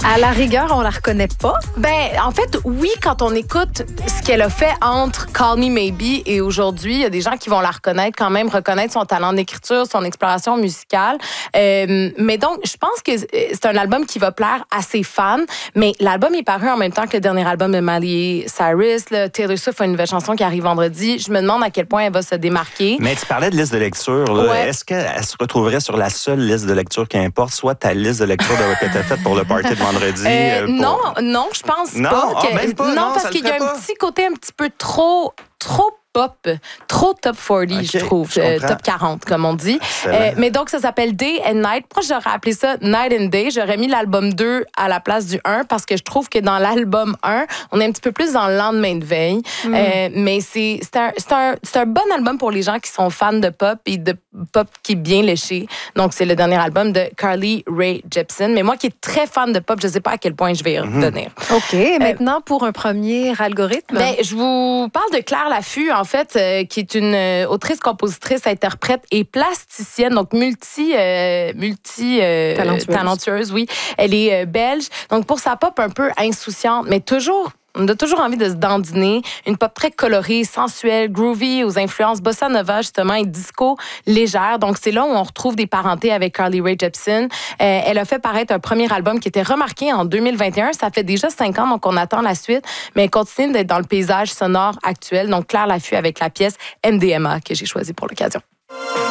À la rigueur, on la reconnaît pas. Ben, en fait, oui, quand on écoute ce qu'elle a fait entre Call Me Maybe et aujourd'hui, il y a des gens qui vont la reconnaître quand même, reconnaître son talent d'écriture, son exploration musicale. Mais donc, je pense que c'est un album qui va plaire à ses fans, mais l'album est paru en même temps que le dernier album de Miley Cyrus. Là, Taylor Swift a une nouvelle chanson qui arrive vendredi. Je me demande à quel point elle va se démarquer. Mais tu parlais de liste de lecture. Là. Ouais. Est-ce qu'elle se retrouverait sur la seule liste de lecture qui importe, soit ta liste de lecture que tu as faite pour le party de vendredi? Non, je pense Non? pas. Ah, même pas? Non, parce ça le qu'il y a ferait un pas? petit côté un petit peu trop pop, trop top 40, je trouve, top 40, comme on dit. Mais donc, ça s'appelle Day and Night. Pourquoi j'aurais appelé ça Night and Day? J'aurais mis l'album 2 à la place du 1 parce que je trouve que dans l'album 1, on est un petit peu plus dans le lendemain de veille. Mais c'est un bon album pour les gens qui sont fans de pop et de pop qui est bien léché. Donc, c'est le dernier album de Carly Rae Jepsen. Mais moi qui est très fan de pop, je ne sais pas à quel point je vais y revenir. OK. Maintenant, pour un premier algorithme. Ben, je vous parle de Claire Laffut, en fait, qui est une autrice, compositrice, interprète et plasticienne, donc talentueuse, oui. Elle est belge. Donc, pour sa pop un peu insouciante, mais on a toujours envie de se dandiner. Une pop très colorée, sensuelle, groovy, aux influences bossa nova, justement, et disco légère. Donc, c'est là où on retrouve des parentés avec Carly Rae Jepsen. Elle a fait paraître un premier album qui était remarqué en 2021. Ça fait déjà 5 ans, donc on attend la suite. Mais elle continue d'être dans le paysage sonore actuel. Donc, Claire Laffut avec la pièce MDMA que j'ai choisie pour l'occasion.